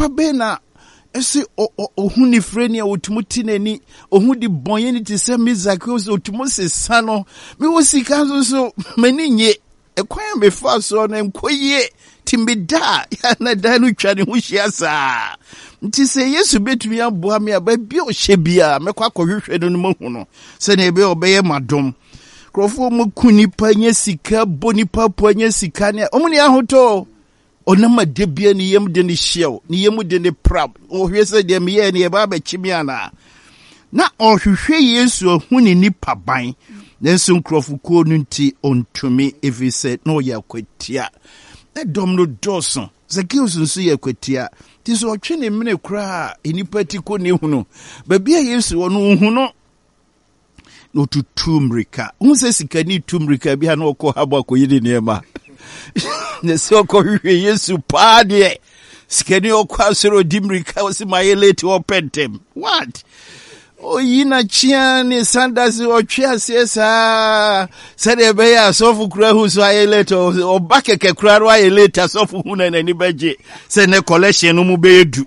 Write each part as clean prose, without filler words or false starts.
nipa be na ese ohu ni frenia otumuti nani ohu di bonye ni ti se me Zacchaeus otumu sesa no me wo sika so mani nye ekwan me fa so na nkoye timida ya na danu twa ne ho hia saa nti se Yesu betumi aboa me aba bi o hye bia mekwa kɔhwehwɛ no mu hu no se na ebe obeye madom krofo mu kunipa nya sika bonipa po nya sika ne omuni ahoto onama de bia ni yem de ni hyew ni yem de ni prab ohwe se de me ye ne ba ba kimi ana na ohwehwe Yesu ohu ni nipa ban nenso nkrofo ko no nti ontumi evise no yakwatia na dom no doson Zacchaeus nso yakwatia ti so otwe ne mene kura enipa ti ko ne hu no ba bia Yesu wono hu no no tutumrika unse sikani tumrika bia na okọ habo akoyide nema ne se okọhwe Yesu paade sikani okọ asero dimrika osi mayelete opentem what oyina chia ni sandas otwe asesa sede be ya sofu kura hu so ayelete obakeke kura ro ayelete sofu hu na ni baje se ne collection no mu be edu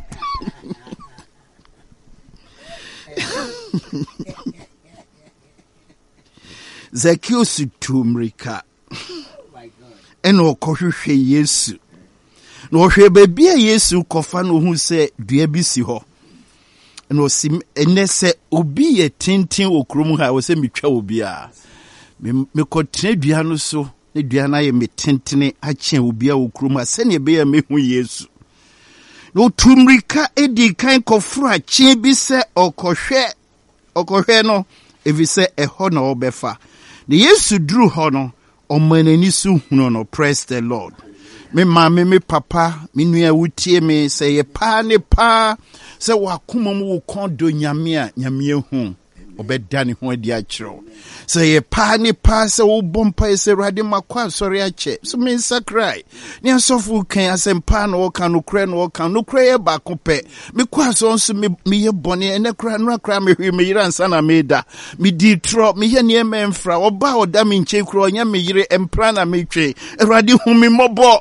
Zacchaeus tumrika eno okohwehwe Yesu no ohwe bebia Yesu kofa no hu se dua bi si ho no sim enese obi ye tintin okrom ha wo se metwa obi a me kotene dua no so ne dua na ye metintene ache obi a okrom ha se ne be ya mehu Yesu no tumrika edi kan kofra che bi se okohwe no evise eho na obefa the Yesu drew hono omanani su hunu no. Praise the Lord. Me mama me papa me nua wutie me say ye pa ne pa say wakoma mu wo kondo nyame a nyame hu obeda ne ho adi a kiro say ye pa ne pa say wo bompa say rade makwa sori a che so me sakrai ne asofu kan asempa na wo kan no kra ye ba ko pe me kwa so nso me ye bone ene kra no kra me hwe me yira nsa na me da me di tro me ye ne emfra oba oda me nche kro onya me yire empra na me twe rade hu me mobo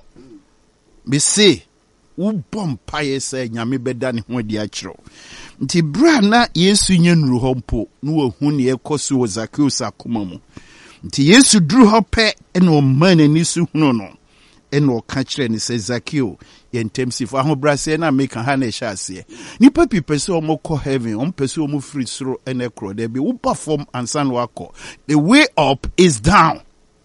me say wo bompa ye say nyame beda ne ho adi a kiro nti bra na Yesu nyenru ho mpo no wahu ne ekoso wo Zacchaeus akoma mu nti Yesu duru ho pe eno manani su hunu no eno ka kire ne se Zacchaeus yentemsifo ahobrase na make ha na ehase nipa pipese omoko heaven ompese omu free soro ene kro de bi wo perform ansan wako the way up is down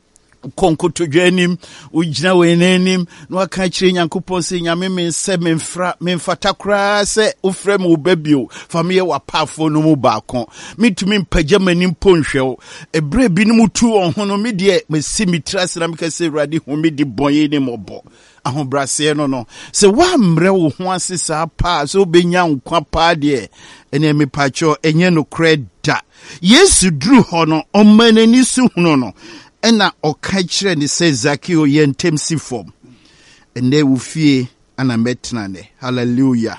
konko to dwanim ujina wenenim no aka kire Nyankopon se nyame mense memfata kra se ofrem obabio famie wapafo no mu baako mitumi mpagya manim ponhwew ebre bi no mutu onhono me de mesi mitrase na mekase rade hu me di bonye ni mobo ahobrase no se wa mre wo ho asesa pa so benya nkwa pa de ene mepacho enye no kreda Yesu dru ho no omanani su hunu no ena oka kire ni se Zacchaeus yentemsi form ene ufie ana metna ne hallelujah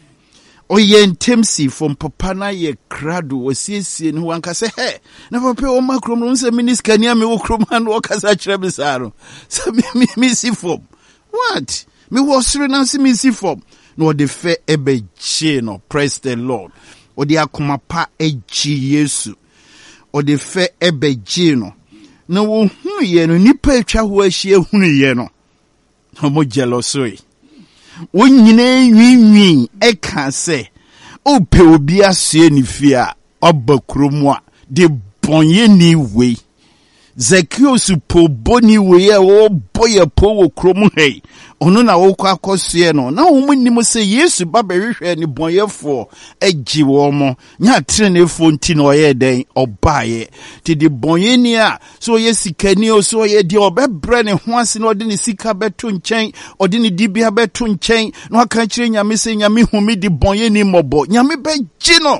o yentemsi form papa na ye krado osiesie ne wanka se he na papa o makrom no se miniska ni ame wo krom an wo kasa kire bisaro se mi si form what mi wo sure na se mi si form no de fe ebe chi no. Praise the Lord. O de akoma pa eji Yesu o de fe ebe ji no na wo hu ye no nipa etwa ho ahie hunu ye no homo jealousy wo nyina nwinwi e ka se o pe obi asie ni fia obakrom a de bonye ni we Zacchaeus po boni we e wo boye po wo krom hei ono na wo kwa akosue no na wo munnim se Yesu ba behwehwe ni bonyefo agi wo mo nya trenefo nti no ye den obaye ti di bonyeni a so ye sikani o so ye di obebre ne ho ase no de ne sika beto nchen ode ne dibia beto nchen no aka kire nyame se nyame hu mi di bonyeni mobo nyame begi no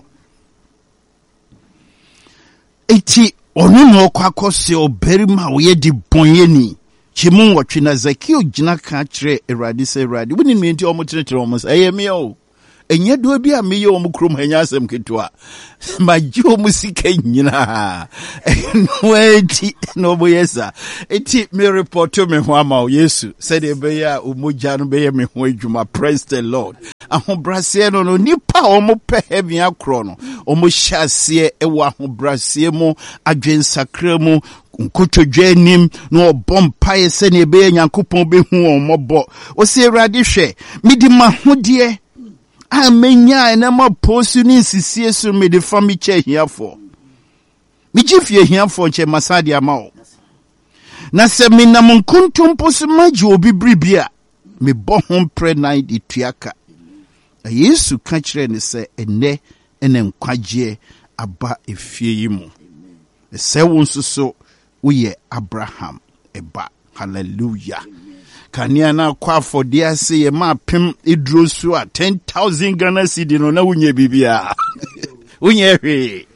eti ono no kwa akosue oberima wo ye di bonyeni chimu watwe na Zacchaeus gina ka kire Erade se Erade woni me nti omotenetere omos ayemi o enye do bi a meye omukrom hanya asem ketwa maji omusika nyina no eti no boyesa eti me report me ho ama Yesu said e be ya omogya no be ye me ho adwuma. Praise the Lord. ahobrɛseɛ no nipa ɔmo pɛ heaven akorɔ no ɔmo hyɛ aseɛ ɛwɔ ahobrɛseɛ mu adwensakra mu nkotodwe anim na ɔbɔ mpaeɛ sɛnea ɛbɛyɛ Nyankopɔn bɛhu wɔn mmɔbɔ ɔsɛ Awurade hwɛ mede m'ahodeɛ a menya ɛnɛma poosu ne nsisie so mede fa me kyɛ ahiafoɔ megye fie ahiafoɔ nkyɛ masade ama wo na sɛ menam nkontompo so magye obi biribi a mebɔ ho mprɛ nan de tuaka na Yesu ka kyerɛ ne sɛ ɛnɛ ɛna nkwagyeɛ aba efie yi mu sɛ wo nso so woyɛ Abraham ɛba. Hallelujah. Kanea na kwa afɔdeɛ ase yɛ ma pem eduro so a 10,000 Ghana cedi no na wonye bibia wonye hwe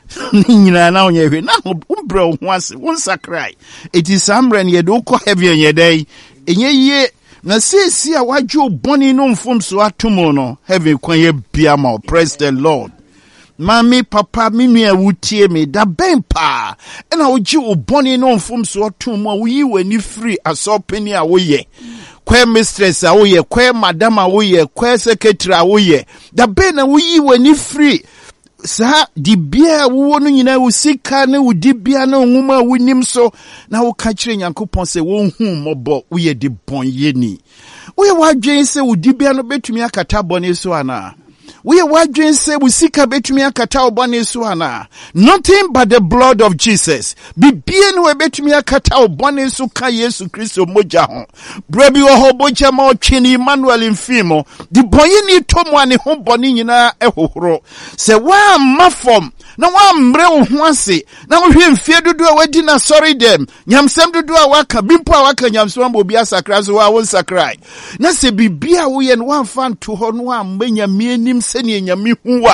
nyina na wonye hwe na umbrɛ wo ho ase won sakrai it is amrɛ ne yɛde wokɔ heaven yɛdɛn enye yie na sesi a wadwo bɔne no mfom so atomo no heaven kwan yɛ bia ma. Praise the Lord. Mami papa mimi a wutie me da ben pa ena oji oboni no mfom so otum a wuyi wani free asopeni a woye kwe mistress a woye kwe madam a woye kwe secretary a woye da ben na wuyi wani free sa di bia wo no nyina wo sika ne wo di bia na nwuma wonim so na wo ka kire Nyankopɔn se wo hu mɔbɔ woye di bonye ni woye wadwen se wo di bia no betumi akata bɔne so ana we are wondering say we seek a betumi akata obane so ana nothing but the blood of Jesus bibie no betumi akata obane so ka Yesu Kristo moja ho brabi wo hoboja ma otwini Emmanuel mfimo di boye ni tomu ane ho bone nyina ehohoro se wa mafom na wa mbre wo ho ase na wo hwe mfie dodo a wadi na sorry dem nyamsem dodo a waka bimpo a waka nyamsem obi asakra so wa won sakrai na se bibia wo ye no wa fan to ho no wa manya mienim sene nyame huwa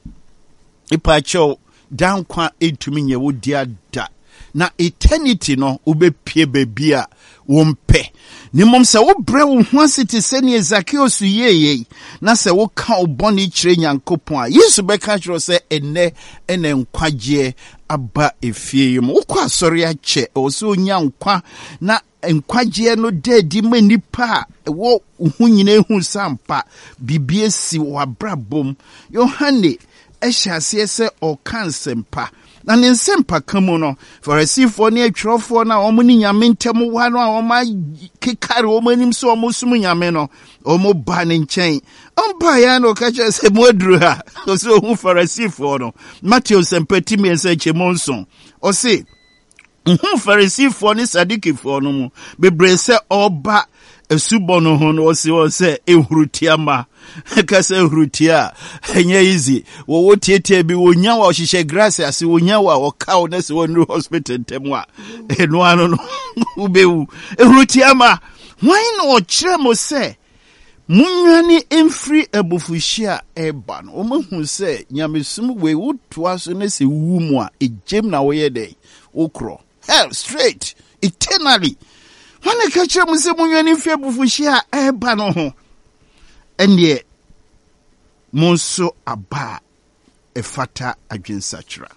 ipacho dan kwa etumi nye wo dia da na eternity no ubepie bebia wo mpe ni mom se wo bre wo ho asete sene Zacchaeus yeye na se wo ka obone kire Nyankopon a Yesu beka kire se ene nkwagye aba efie yim wo kwa sori ache o so nya nkwa na nkwagye no dedi manipa wo hu nyina hu sampa bibie si wa brabom Yohane ehyase se o kansempa na ne nsempa kamu no Farisifo ne atwerofo na omo ni nyame ntem wa no a omo kekare omo anim so omo sum nyame no omo ba ne nkyɛn ompa ya no ka kyerɛ sɛ modru ha so hu Farisifo no Matthew sempati me nsa chemonson o se Farisifo ne Sadikifo no mu bebre sɛ oba esubo no ho no o se ehurutiama kasa ehrutia enye easy wo tietie bi wonya wa ohihye grass ase wonya wa okaw na se wonu hospital temu a eno ano no ubewu ehurutiama why no kire mo se munwani emfiri abufuhia eba no o mahu se nyamesum we wotoa so na se wu mu a ejem na wo ye dey okro hell straight eternally when I catch him say munwani emfiri abufuhia eba no ho ende monso aba efata adwensachra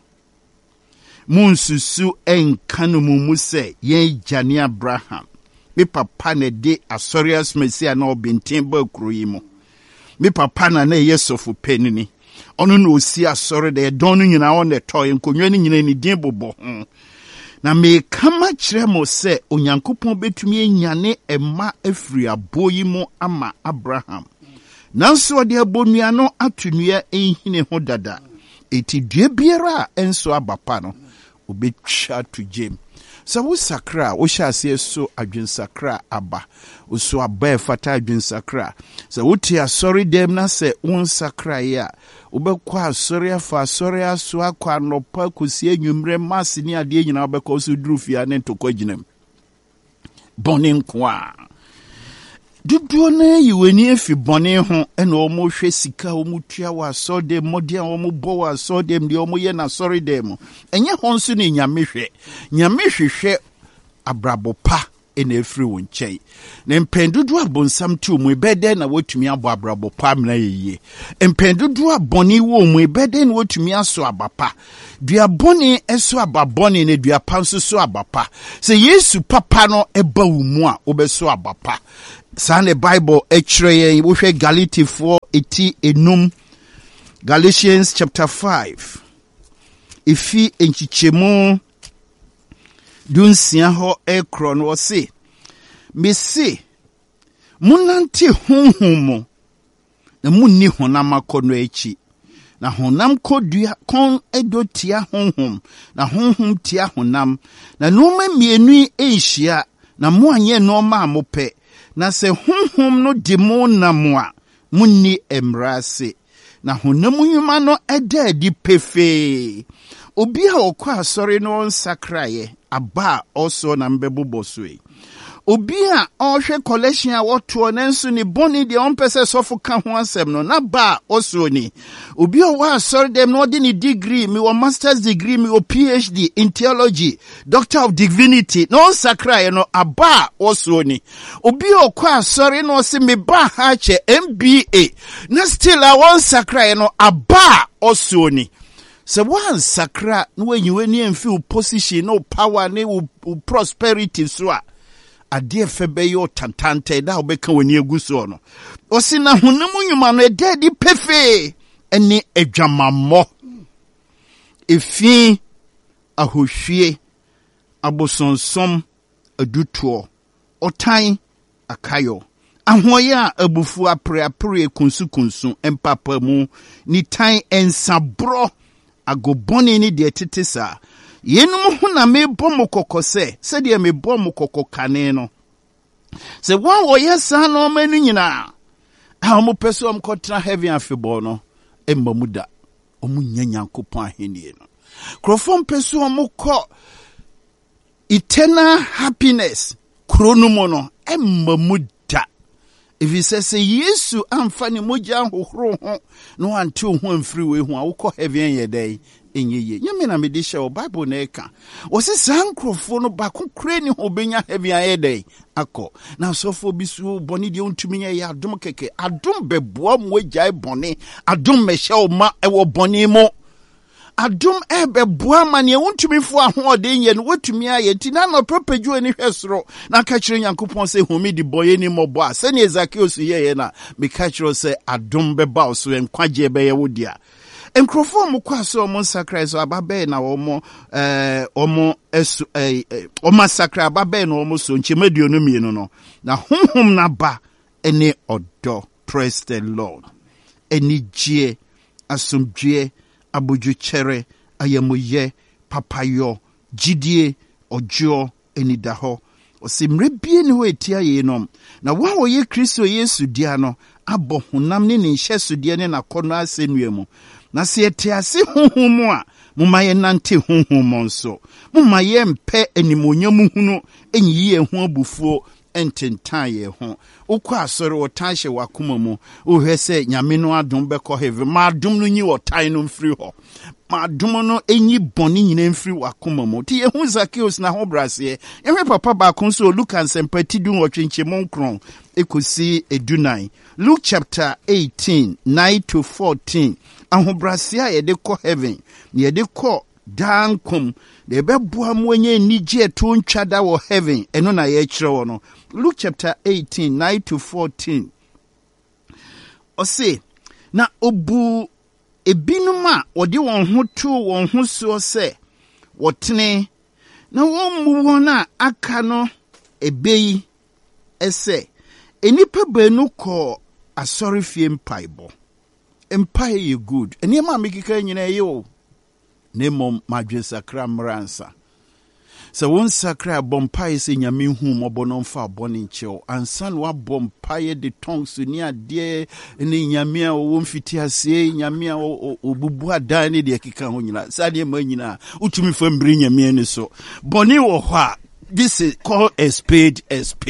monsusu enkanu mu se ye jani Abraham me papa na de asorias mesia na obintin ba kuro yi mu me papa na yesofu penini ono na osi asori de don no nyina on the toy nkonwa ni nyina ni din bobo ho na me kama kire mo se onyankopon betumi enyane ema afiri aboyi mu ama Abraham nanso ode abonua no atunua ehine ho dada eti due biara enso abapa no obetwa to jem so wo sakra wo hyase so adwensakra aba wo so aba efata adwensakra so wo ti asori dem na se won sakra ya obekwa asori afa asori aso akwa nopa kosi enwumre mase ni ade nyina obekwa so durufia ne ntokwa ginam bone nkwa duduo na yiweni efi bone ho ena omo hwe sika omo tua wa so dem modia omo bo wa so dem de omo ye na sorry dem enye ho nso ne nyame hwe abrabopa ene efiri wo nkyɛn na mpendudu abonsam ti omu bɛdɛ na wotumi abɔ abrabɔ pam na yeye mpendudu abɔne wo omu bɛdɛ na wotumi aso abapa dua bɔne ɛso ababɔne na dua pa nso so abapa sɛ Yesu papa no ɛba wo mu a wobɛso abapa saa ne Bible ɛkyerɛ yɛn wohwɛ Galatifoɔ eti enum Galatians chapter 5 ifi enchichemu dunsia ho ekro no se mese munante honhom na munni honam akono echi na honam kodua kon edotia honhom na honhom tia honam na noma mienu enhia na mo anye noma amope na se honhom no de mo nam a munni emrase na honam nyuma no eda di pefe obi a okwa asori no nsakraye aba also na mbebo soe obi a ohwe collection a woto nenso ni boni de on pese sofo ka ho asem no na ba also ni obi a wa asori dem no de ni degree mi wo master's degree mi wo PhD in theology doctor of divinity no nsakraye no aba also ni obi a okwa asori no se me ba ha che MBA na still a won sakraye no aba also ni so one sakra no when you any feel position no power ne prosperity so a ade febe yo tantante da obeka wani eguso no osi na honam nyuma no ede di pefe ene adwamammo efi ahohwie abosonsom adutuo otan akayo ahoye a abufu apre kunsu empapa mu ni tan ensabro agoboni ni de tetesa yenum ho na mebɔ mo kokose se de mebɔ mo kokokane no se wan wo yesa no manu nyina a mo pese om kotra heavy afebɔ no emma muda omu nyanyankopɔn ahenie no krofom pese om kɔ eternal happiness kronomo no emma muda if he says Yesu amfa ni moja hohoro ho no ante ho amfiri we ho a wokɔ heaven ye dai enyeye nyame na mede hye o Bible na eka o se sankrofo no bako kure ni ho benya heaven ye dai akɔ na sofo bisu boni de ontumi nye ya adom keke adom beboa mo agyae boni adom mehye o ma ewo boni mo adom beboa ma ne ontumi fo ahode nye no wotumi aye ti na no propeju ani hwesoro na ka kire Nyankopɔn se homi di boye ni mobo a se ne Zacchaeus ye na me ka kire se adom beba o so enkwaje be ye wodia enkrofo mo kwaso mo sakra so ababe na omo esu omo sakra ababe na omo so nchemaduo no mienu no na honhom na ba ene odo. Praise the Lord. Eni gie asomdue aboju chere ayamoye papayo jidie ojo enidaho osimre bie ni ho etia ye nom na wa wo ye Kristo Yesu dia no abo honam ne nhyeso dia ne nakono asenua mu na se etiase honhom a mumaye nante honhom nso mumaye mpe animonyam hunu enyiye ho abufuo ententan ye ho ukwa asori otanhye wakoma mu ohwese nyame no adom beko heaven ma adom no nyi otan no mfiri ho ma adom no enyi boni nyina mfiri wakoma mu ti yehu Zacchaeus na ho brase ehwe papa ba kon so Luke nsempati dun otwenchemon kron ekosi edunan Luke chapter 18 9 to 14 ahobrase a ye de ko heaven ye de ko dankom de beboa mo nye nige to ntwada wo heaven eno na ye kire wo no Luke chapter 18 9 to 14 ose na obu ebinum a wode won ho to won ho so se wotene na won mu won a aka no ebeyi ese enipa banu ko asori fie mpaibo empire ye good eni ma mekika nyina ye o nemom madwe sakra mransa so won sakra bompai se nyame hu mobono mfa boni ncheo ansan wa bompai de tongues ni ade ni nyame a wo mfiti ase nyame a obubu adan de kika ho nyina sade ma nyina utumi fa mbiri nyame ni so boni wo ho a this is called a spade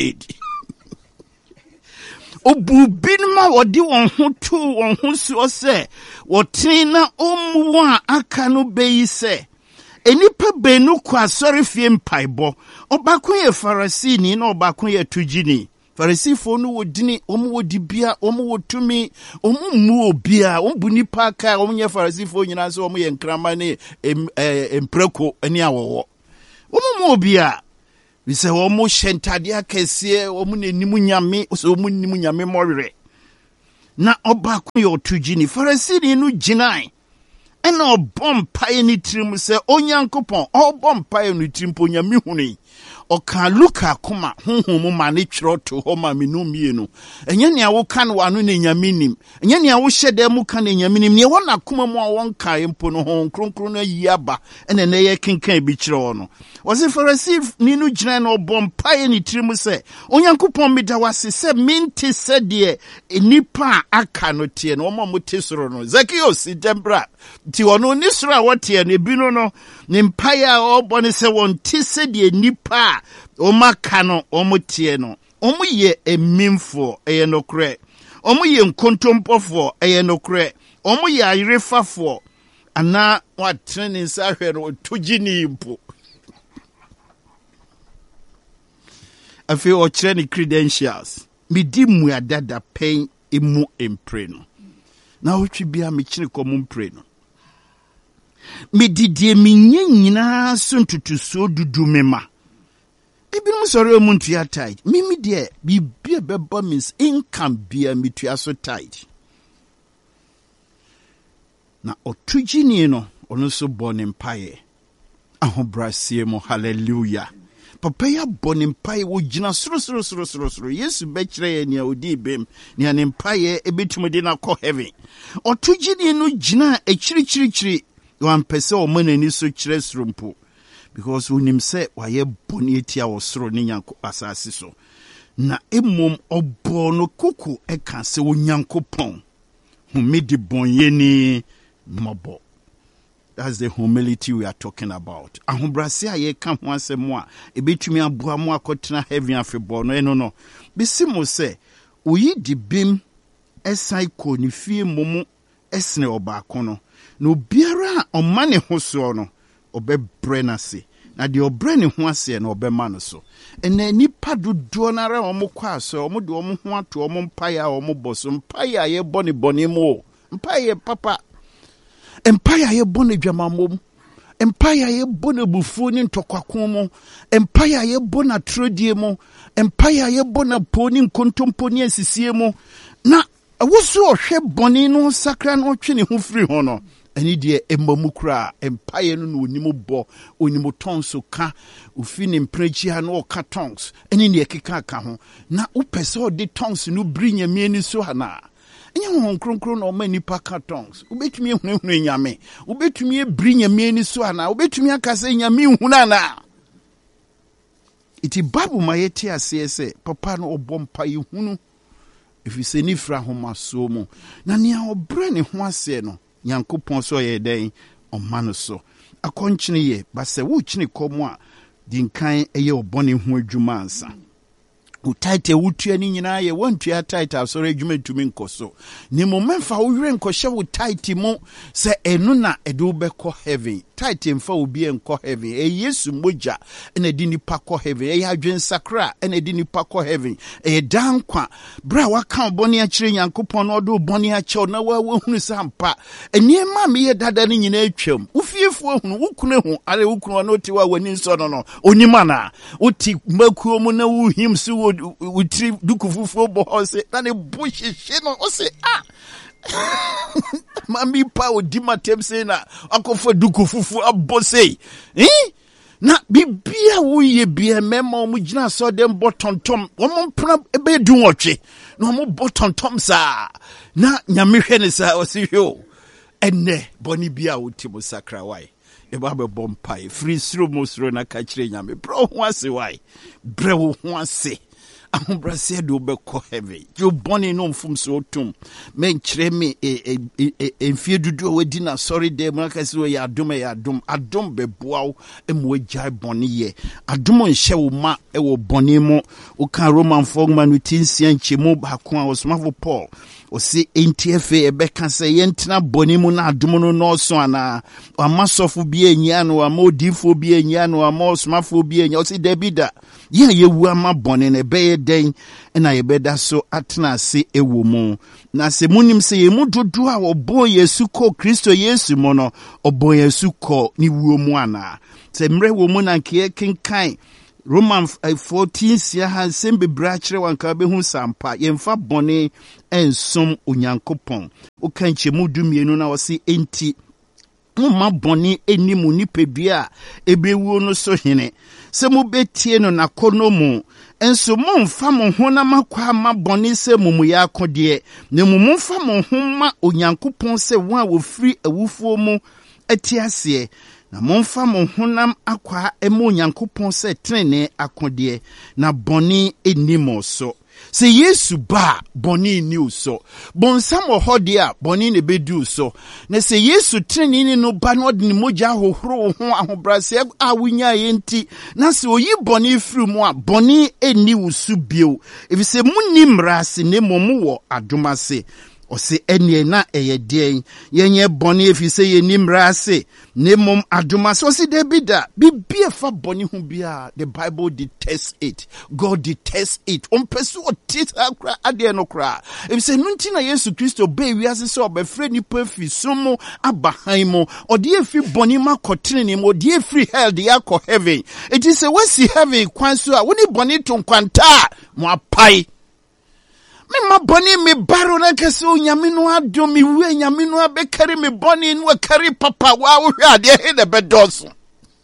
obu binma wodi won ho tu won ho suo se wotin na omu a aka no beyi se enipa benu kwa sorry fie mpaibo obako ye Farisini na obako ye tujini. Farisifo no wodini omu wodibia omu wotumi omu mu obia omu nipa ka omu ye farisifo nyina so omu ye nkrama ne empreko ani awowo omu mu obia bi se omu hyentade akese omu nenimu nyame so omu nimu nyame morere na obako ye otujini Farisini no ginai ena obompa ni tirim se onyankopon obompa ni tirim po nyame hunu oka luka kuma honhom ma ne twero to ho ma menumie no enye ne awo kan wano ne nyame nim enye ne awo hyede mu kan ne nyame nim ne wona kuma mu a won kan mpo no ho kronkron na yi aba ene ne ye kenkan bi kyerɛ no wose Pharisee ni no gyina na obompa ni tirim se onyankopon meda wase se minti se de nipa aka no tie no mo motesoro no Zacchaeus dembra ti wono ni soro a wotie no bi no ne mpaya obone se won ti se de nipa omaka no omotie no omoye emimfo eye nokre omoye nkontompofo eye nokre omoye ayirefafo ana watrene nsahwe no tugini mpo afi o kyerɛ credentials midi mu adada pen emu empre no na wotwe bia me kyene komo mpre no medidie minye nyina so ntutuso dudu mema Ibinum sorry omuntu ya tight. Mimi de bibia beba means income bia mitua so tight. Na otujini no ono so born empire. Ahobrasie mo hallelujah. Papa ya born empire wo gina sro. Yesu be kire ne odi bem ne an empire ebetumo de na ko heaven. Otujini no gina ekiri wan pese o manani so kire srompo. Because when him say waye boni etia osoro ne nyanko asase so na emom obono kuku eka se onyankopon humidi bonye ni mobo. That's the humility we are talking about. Ahobrase aye ka ho asemo a ebetumi aboa mo akotena heaven afebo no eno no bisimo se oyi dibim esai ko ni fie momo esne obaako no no biara omane ho so no obebre na se na de obre ne ho ase na obema no so ena nipa dodo na ra omokwa so omode omo ho ato omo mpaya omo boso mpaya ye boni mo mpaya papa empire ye boni dwamamom empire ye boni bufu ni ntokwakom mo empire ye bona trodie mo empire ye bona poni nkontompo ni asisie mo na woso ohwe boni no sakra no twene ho firi ho no ani de emamukra empire no onimu bo onimu tonso ka ufini mprechi ha no ka tongs ani ne ekeka ka ho na upese o de tongs no brinya mieni so hana enye ho kronkron no ma nipa ka tongs ubetumi ehunu nyame ubetumi brinya mieni so hana ubetumi akase nyame ehunu na iti babu mayeti asese papa no obompa ehunu efise ni fra ho maso mu na ne obre ne ho ase no Yankopon so ye den omano so akonchine ye ba se wo chine komo a dinkan eye obone ho adwuma ansa utaite wutua ni nyina ye wantua tight asore adwuma tumi nkoso ni momemfa wo hwe nkɔhye wo tight mu se enu na edu bɛkɔ heaven tight mfa obi enkɔ heaven Yesu moja ena di nipa kɔ heaven adwen sakra ena di nipa kɔ heaven dankwa bra waka obone akyire Nyankopɔn no do obone akyɛw na wa hunu sampa eniema me ye dada ni nyina atwam ufiefo hunu wukune hu ale wukunu no ti wa wani nso no onima na uti makuo mu na wuhim so utri dukufufu bo se na ne bushihye no o se mami pa odi matem se na akofo dukufufu abose na bibia wo ye bia mema o mugina so dem botontom wo mpra ebe du nwotwe na o botontom sa na nyame hwe ne sa o se hwe enne boni bia wo timo sakra wai eba be bompai free sro mo sro na ka kire nyame bro ho ase wai bre wo ho ase ahobrɛseɛ de wobɛkɔ heaven. You born in no from so tum. Men kyerɛ me mfie dudu a wadi na sorry de mu aka sɛ wɔyɛ adom bɛboa wo mu agyae bɔne yɛ. Adom nhyɛ wo ma wɔ bɔne mu. Woka Romanfoɔ ma no tinsia nkyɛmu baako a ɔsomafo Paul ɔse enti afei ɛbɛka sɛ yɛntena bɔne mu na adom no nɔɔso anaa wama sɔfo bi anyia no wama odiifoɔ bi anyia no wama ɔsomafoɔ bi anyia ɔse dabi da yɛ a yɛwu ama bɔne no ɛbɛyɛ dɛn ɛna yɛbɛda so atena ase ɛwɔ mu na sɛ munim sɛ yɛn mu dodoɔ a ɔbɔ Yesu kɔ Kristo Yesu mu no ɔbɔ Yesu kɔ ne wuo mu anaa sɛ mmerɛ wɔ mu na nkɛyɛ kenkan Roman 14 sia ha nsɛm bebree akyerɛ wanka bɛhu sampa yɛmfa bɔne ensom Onyankopɔn woka nkyɛmu 12 na wɔse enti mumma bɔne eni mu nipadua a ebewuo no so hene sɛ mubɛtie no nakɔno mu enso momfa mo ho na makwa ma bɔne sɛ mumuyɛ akɔdeɛ na mumfa mo ho ma Onyankopɔn sɛ wɔn a wofiri awufuo mu atiaseɛ na momfa mo honam akwa ema Onyankopɔn sɛ trenee akɔdeɛ na bɔne eni mo so sɛ Yesu ba bɔne ni so bonsam wɔ hɔ de a bɔne ne bɛdu so na sɛ Yesu trenee no ba no ɔde ne mogya ahohoro ho ahobrɛase a wonya yɛnti na sɛ oyi bɔne firi mu a bɔne eni wo so bio efisɛ munni mmrase ne mmom wɔ adom ase ɔse ɛneɛ na ɛyɛ deɛn yɛnyɛ bɔne efisɛ yɛnni mmrase ne mmom adom ase ɔse dabi da bibia fa bɔne ho bia the Bible detests it. God detests it. Ɔmpɛ so ɔte saa kora adeɛ no koraa efisɛ no nti na Yesu Kristo bɛɛ wiase sɛ ɔbɛfrɛ nipa fi som mu aba han mu ɔde afiri bɔne mu akɔtene ne mu ɔde afiri hell de akɔ heaven eti sɛ wasi heaven kwan so a wone bɔne to nkwanta a mo apae me bɔne me baro na kɛsɛ onyame no adom me wu nyame no abɛkari me bɔne no akari papa wa wo hwɛ adeɛ he na bɛdɔso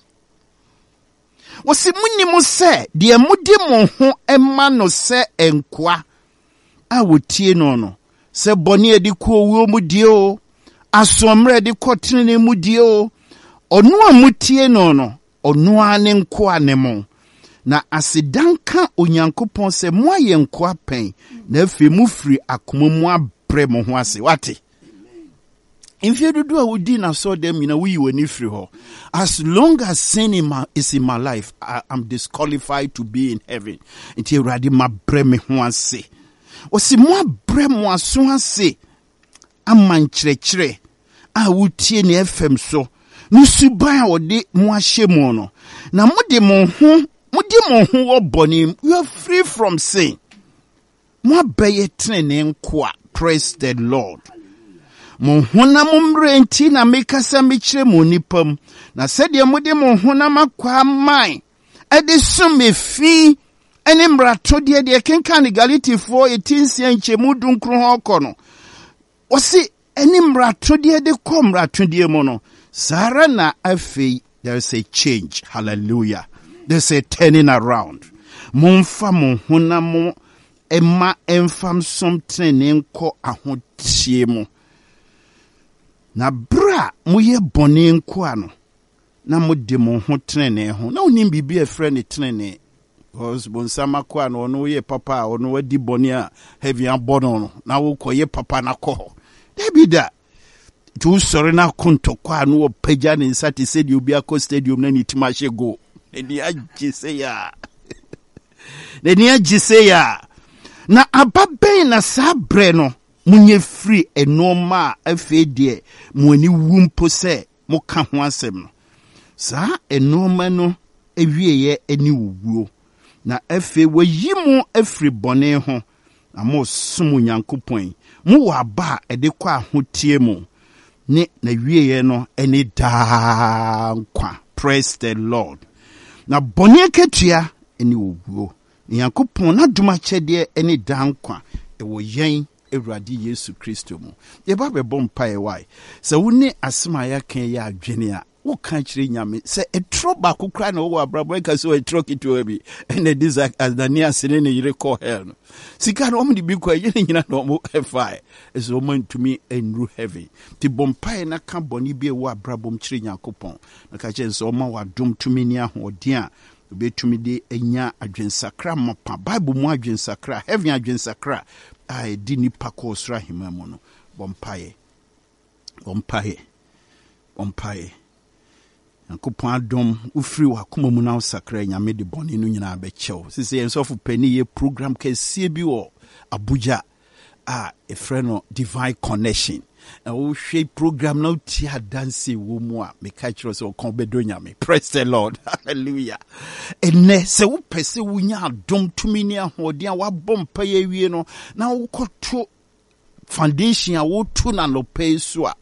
wɔsi munim sɛ deɛ mudi mo ho ɛma no sɛ enkoa a wotie no sɛ bɔne edi kɔ wuo mu die o asomre edi kɔ tene mu die o ɔno a mutie no ɔno a ne nkoa ne mo na asidanka Onyankopɔn sɛ mo ayɛ nkoa pɛn na afei mu firi akoma mu abrɛ mo ho ase wate mfie dodo a wodi na so dem na wuyi wani firi hɔ as long as sin is in my life I'm disqualified to be in heaven nti Awurade ma brɛ me ho ase osi mo abrɛ mo aso ase amankyerɛkyerɛ a wotie ne FM so no suban a ɔde mo ahyɛ mu no na mode mo ho wɔ bɔne you are free from sin mo abɛyɛ trenee nkoa praise the Lord mo honam mmerɛ nti na mekasa mekyerɛ mo nipa mu na sɛdeɛ mode mo honam akwa man ɛde so me fi ɛne mmarato deɛ kenka ne Galatifoɔ 18 nkyɛmu 19 hɔ kɔ no wɔse ɛne mmarato deɛ de kɔ mmarato deɛ mu no sara na afei there is a change hallelujah there's a turning around momfa mo honam ɛma ɛmfam som trenee nkɔ ahotie mu na bra moyɛ bɔne nkoa no na mode mo ho trenee ho na onim bibi afrɛ ne trenee because bonsama koa no ono yɛ papa ono wadi bɔne a heavy abɔno no na wokɔyɛ papa na kɔ dabi da tu sɔre na kontɔkwa no pagya ne nsa te sɛ de obi akɔ stadium na ne tima hye go eni agye ya na ababɛn na saa brɛ no munye free enoma afei de mo ani wumpo sɛ mo ka ho asɛm no saa enoma no ewieye ani wuwo na afei wayi mo afiri bɔne ho na mo som Onyankopɔn mo wɔ aba ɛde kɔ ahotie mo ne na wieye no ani daa nkwa praise the Lord na bɔne ketua ani wuwo Onyankopɔn na duma kyɛdeɛ ani daa nkwa ɛwɔ yɛn Awurade Yesu Kristo mu yɛba bɛbɔ mpae wai sɛ wone asɛm a yɛka yɛ adwene a woka kyerɛ nyame sɛ ɛtoro baako kra na wɔwɔ abrabɔ ɛka sɛ ɛtoro ketewa bi ɛna disa Ananias ne ne yere kɔ hell no sika no ɔmo de bi kɔ yɛne nyina na ɔmo ɛfae ɛsɛ ɔmo ntumi ɛnru heaven ti bɔ mpae na ka bɔne bi ɛwɔ abrabɔ m kyerɛ Nyankopɔn na ka kyerɛ sɛ ɔma wadom tumi ne ahoɔden a Ubetumi de enya adwensakra mapa Bible mu adwensakra heaven adwensakra a di nipa ko sra hima mu no bompaye Yankopɔn adom ufiri wakoma mu na usakra nyame de bɔne no nyina abɛkyɛw sisi ensofu pani ye program kɛsie bi wɔ Abuja a efrɛ no Divine Connection wo hwɛ program na uti adanse wo mu a meka kyerɛ sɛ ɔkɔn bɛdɔ nyame. Praise the Lord. Hallelujah. Ene sɛ wo pɛsɛ wunya adom tumi ne ahoɔden a wabɔ mpaye wie no na wokɔto foundation a wotu na no pay so a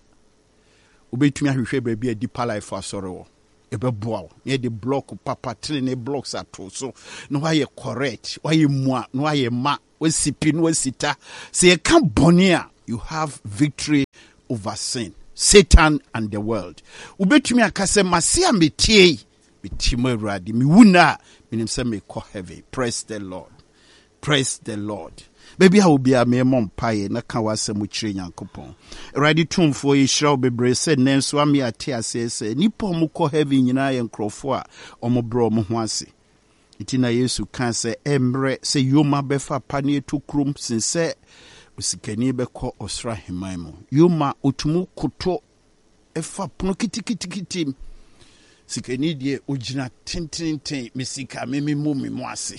wobɛtumi ahwehwɛ baabi a Deeper Life asɔre wɔ ɛbɛboa wo ne de block papa tre ne blocks ato so no wayɛ correct wayɛ mua no wayɛ ma wasipi no wasita sɛ yɛka bɔne a you have victory over sin, Satan and the world. Ubetumi akase masia metie mo Awurade me wuna minim se me kɔ heaven. Praise the Lord. Praise the Lord. Baby how be a me mompaye na ka wasɛm kyerɛ Nyankopɔn. Awurade tumfo yi hyira wo bebre sɛ nanso ame ate ase sɛ nipa mo kɔ heaven nyina yɛ nkrɔfo a ɔmo bro mo ho ase. Itina Yesu kan sɛ emre sɛ yoma bɛfa pane to krom sinse usikani bɛkɔ ɔsra heman mu yoma otumu koto ɛfa pono kitikiti sikani die ogyina tententen mesika memimu ase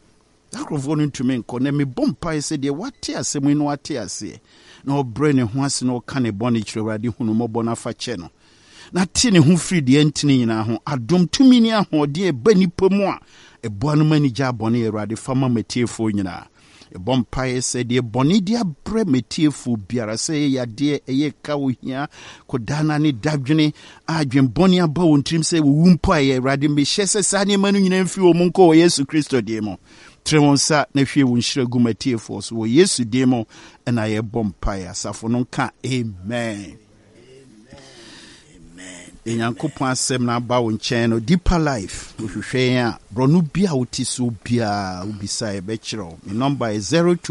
akrofo no ntumi nkɔ na me bompa sɛ de wate asɛm no wate ase na ɔbrɛ ne ho ase na ɔka ne bɔne kyerɛ Awurade hunu mɔbɔ na fa kyɛ no na te ne ho firi de ntini nyina ho adom tumi ne ahoɔden ɛba nipa mu a ɛboa no mani gya bɔne Awurade fama matiefo nyina Bompaye said, "Dear Bonidia Bremetifu Biara say, ya dear, a cow here, Kodana ni Dabjuni, Adrian Bonia Bow, Trim say, Wumpaye, Radim Bishesa Sani Manu in few Munko, Yesu Christo demo. Tremonsa, nephew, Winsha Gumatia force, or Yesu demo, and I a Bompaye, Safononka, Amen. Nyankopɔn asɛm na ba wo nkyɛn no Deeper Life wohwehwɛ a brɔno bia wotiso bia ubisa ɛbɛkyerɛw me number is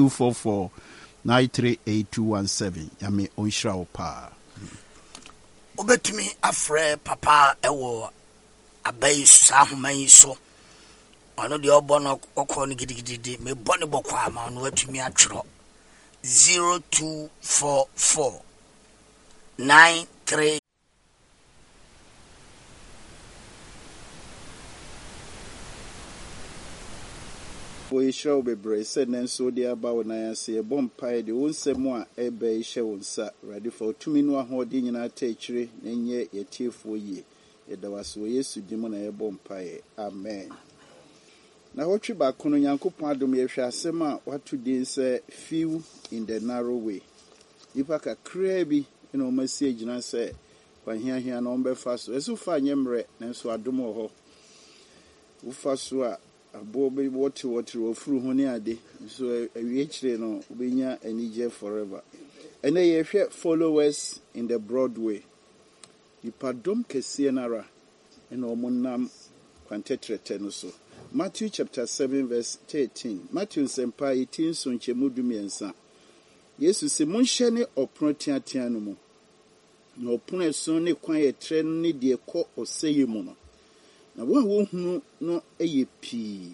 0244938217 yame onhyira wo pa obetumi afrɛ papa ɛwɔ abai sa homa yi so ɔno de ɔbɔ no ɔkɔ no gidigidi me bɔ ne bɔkɔ ama no watumi atwerɛ 024493 boy show be brace said nanso de about na ase bompae de wonsɛm a ɛbɛ hyɛ wonsa ready for 2 minutes ahoɔden nyina atɛkyire na nyɛ yɛtiefo yie yɛda waso Yesu dimo na bompae amen na hotwe ba kono Nyankopɔn adom yɛhwɛ asɛm a watu din sɛ few in the narrow way nipa kakra bi na ɔmasi agyina sɛ wanhiahia na ɔmbɛfa so ɛso fa nyɛmrɛ nanso adom wɔ hɔ wofa so a abo be water ofuru ho ne ade so awie kyire no obenya anigye forever and ye hwɛ followers in the Broadway ipadom kɛseɛ nara ɛna ɔmonam kwantetrete no so Matthew chapter 7 verse 13 Matthew sempa 18 so nkyɛmu dumiɛnsa Yesu se monhyɛ ne ɔpono teatea no mu na ɔpono ɛso ne kwan yɛ trɛ no ne de kɔ ɔsɛyɛ mu no na wo hunu no eye pii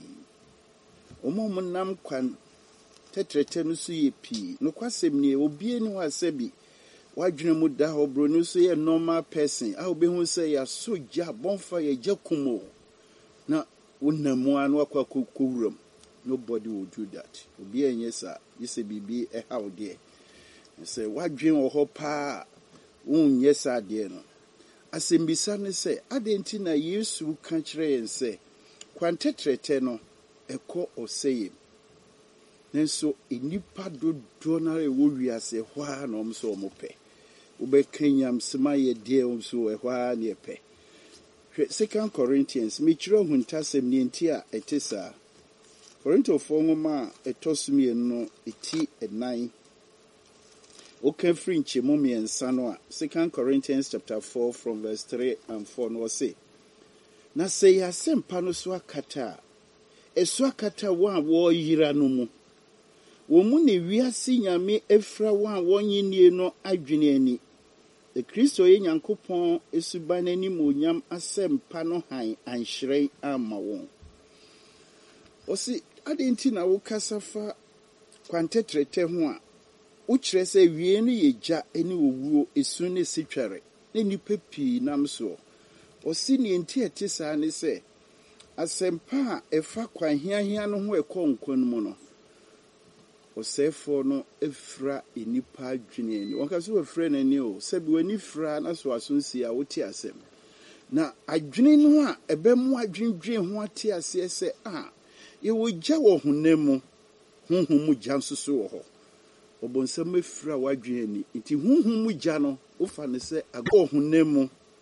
omo nam kwan tetrete no so ye pii no kwasɛm ne obie ne ho asɛbi wadwene mu da ho bro no so ye normal person a obehu sɛ ya soja bonfa ye jakumo na wonamu anu akwa kowuram nobody will do that obi enye sa yese bibi how there sɛ wadwene wo ho pa wonye sa de no asembisa ne sɛ adenti na Yesu ka kyerɛ yɛn sɛ kwantetrete no ɛkɔ ɔsɛyɛ nanso enipa dodo na ɛwɔ wiase hɔ a na ɔmo so ɔmo pɛ wobɛkanyam sema yɛ deɛ ɔmo so ɛhɔ a ne pɛ hwɛ 2 Corinthians mekyerɛ huntasɛm ne nti a ɛte saa Korintofo nwoma a ɛtɔ so mmienu eti 9 Okay, French, Mummy and Sanoa, 2 Corinthians chapter 4 from verse 3 and 4 no say. Na say ya sem panoswa kata. Eswa kata wan wo yira no mu. Wo mu ne wiase nyame efra wan wo nyinie no adwene ani. The Kristo ye Nyankopɔn esuban ani mu nyam asem pa no han anhyerɛn amma won. Osi adenti na wokasa fa kwantetrete ho a wokyerɛ sɛ wie no yɛ gya ne owuo esu ne sitware ne nipa pii nam so. Osi ne enti ɛte saa ne sɛ asɛmpa a ɛfa kwanhiahia no ho ɛkɔ nkwa no mu no. Osefo no efra enipa adwene ni. Wonka so efra n'ani o. Sɛ bi wani fra na so asonsi a wote asɛm. Na adwene no a ɛbɛmu adwendwen ho ate ase sɛ ye wo gya wɔ honam mu. Honhom mu gya nso so wɔ hɔ. Obonsam efra wadwene ni. Nti honhom mu gya no wofa ne sɛ agɔ honam mu